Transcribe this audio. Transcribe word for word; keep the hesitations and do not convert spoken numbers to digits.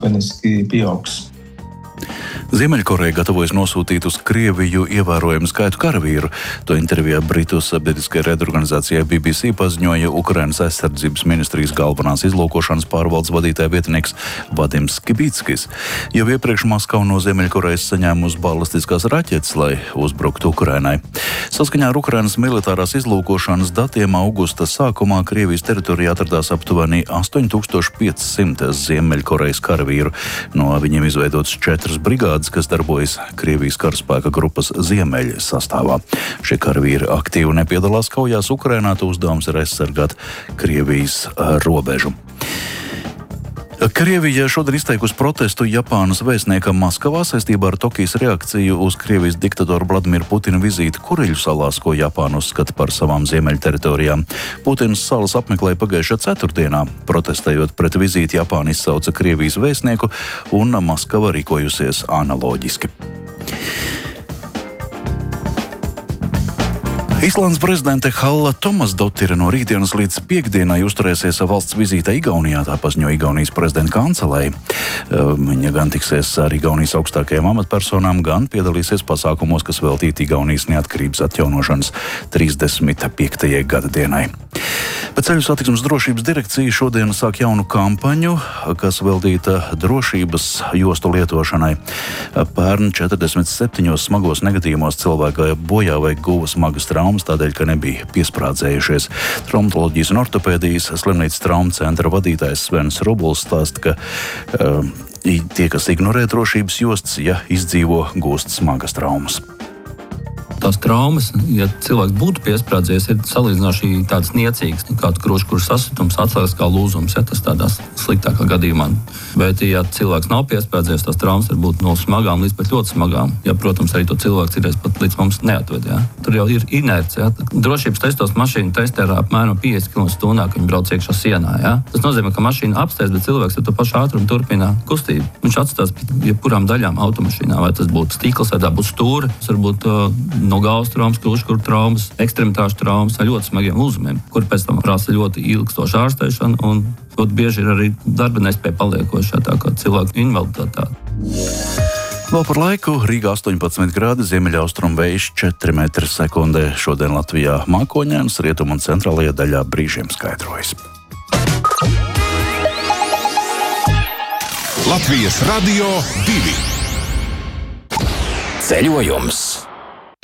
pakāpeniski pieaugs. Ziemeļkoreja gatavojas nosūtīt uz Krieviju ievērojumu skaitu karavīru. To intervijā Britu sabiedriskajai raidorganizācijai B B C paziņoja Ukrainas aizsardzības ministrijas galvenās izlūkošanas pārvaldes vadītāja vietnieks Vadims Skibitskis. Jau iepriekš Maskava no Ziemeļkorejas saņēmusi balistiskās raķetes, lai uzbruktu Ukrainai. Saskaņā ar Ukrainas militārās izlūkošanas datiem augusta sākumā Krievijas teritorijā atradās aptuveni astoņi tūkstoši pieci simti Ziemeļkorejas karavīru. No viņiem izveidotas četras brigādes, kas darbojas Krievijas karaspēka grupas Ziemeļa sastāvā. Šie karavīri aktīvi nepiedalās kaujās Ukrainā, to uzdevums ir aizsargāt Krievijas robežu. Krievija šodien izteikusi protestu Japānas vēstniekam Maskavā saistībā ar Tokijas reakciju uz Krievijas diktatoru Vladimiru Putinu vizīti Kuriļu salās, ko Japāna uzskata par savām ziemeļu teritorijām. Putins salas apmeklēja pagājušā ceturtdienā. Protestējot pret vizīti, Japāna izsauca Krievijas vēstnieku, un Maskava rīkojusies analoģiski. Islandes prezidente Halla Tomasdotire no rītdienas līdz piekdienai uzturēsies valsts vizītē Igaunijā, tā paziņoja Igaunijas prezidenta kancelēja. Viņa gan tiksies ar Igaunijas augstākajām amatpersonām, gan piedalīsies pasākumos, kas veltīti Igaunijas neatkarības atjaunošanas trīsdesmit piektajai gada dienai. Bet Ceļu satiksmes drošības direkcija šodien sāk jaunu kampaņu, kas veltīta drošības jostu lietošanai. Pērn četrdesmit septiņos smagos negadījumos cilvēka bojā vai guva smagas traumas, tādēļ, ka nebija piesprādzējušies. Traumatoloģijas un ortopēdijas slimnīcas traumu centra vadītājs Svens Rubuls stāsta, ka uh, tie, kas ignorē drošības jostas, ja izdzīvo, gūst smagas traumas. Tās traumas, ja cilvēks būtu piesprādzies, ir salīdzinoši tādas niecīgas, kāds krušs, kurš sasitums, atslēgas kā lūzums, ja tas tādās sliktākā gadījumā. Bet, ja cilvēks nav piesprādzies, tās traumas var būt no smagām līdz pat ļoti smagām. Ja, protams, arī to cilvēku citreiz pat līdz mums neatved. Ja. Tur jau ir inerce. Ja. Drošības testos mašīna testē ar apmēram piecdesmit kilometrus stundā, kad viņi brauc iekšā sienā. Ja. Tas nozīmē, ka mašīna apstājas, bet cilvēks ar to pašu ātrumu turpina kustību. Viņš atstās jebkurām daļām automašīnā, vai tas būtu stikls, vai tā būtu stūri, tas varbūt uh, no galvas traumas, kruškuru traumas, ekstremitāšu traumas ar ļoti smagiem lūzumiem, kuri pēc tam prasa ļoti ilgstošu ārstēšanu un ļoti bieži ir arī darba nespēja paliekošā, tā kā cilvēku invaliditāte. Vēl par laiku Rīgā astoņpadsmit grādi, ziemeļaustrumu vējš četri metri sekundē. Šodien Latvijā mākoņēns, rietumu un centrālajā daļā brīžiem skaidrojas. Latvijas Radio divi. Ceļojums.